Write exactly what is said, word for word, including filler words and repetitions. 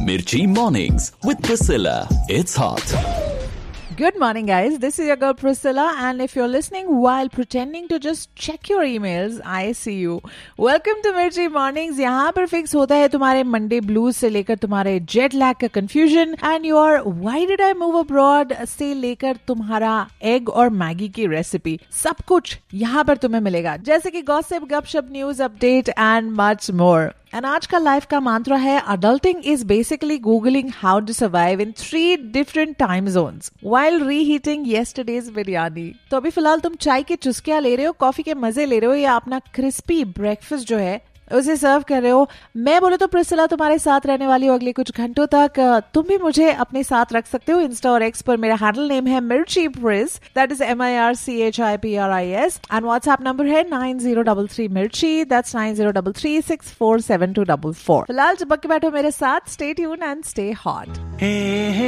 Mirchi Mornings with Priscilla. It's hot. Good morning, guys. This is your girl Priscilla, and if you're listening while pretending to just check your emails, I see you. Welcome to Mirchi Mornings. यहाँ पर fix होता है तुम्हारे Monday blues से लेकर तुम्हारे jet lag का confusion and your why did I move abroad से लेकर तुम्हारा एग और मैगी की रेसिपी, सब कुछ यहाँ पर तुम्हें मिलेगा, जैसे कि गॉसिप, गपशप, news update and much more. And आज का लाइफ का मंत्र है adulting is basically googling how to survive in three different time zones while reheating yesterday's biryani. तो अभी फिलहाल तुम चाय की चुस्कियां ले रहे हो, कॉफी के मजे ले रहे हो, या अपना क्रिस्पी ब्रेकफास्ट जो है उसे सर्व कर रहे हो. मैं बोले तो प्रिसिला तुम्हारे साथ रहने वाली हूँ अगले कुछ घंटों तक. तुम भी मुझे अपने साथ रख सकते हो. इंस्टा और एक्स पर मेरा हैंडल नेम है मिर्ची प्रिस, that is M I R C H I P R I S, and WhatsApp number है नाइन जीरो डबल थ्री मिर्ची, that's nine zero double three six four seven to double four. फिलहाल चिपक के बैठो मेरे साथ. Stay tune and stay hot.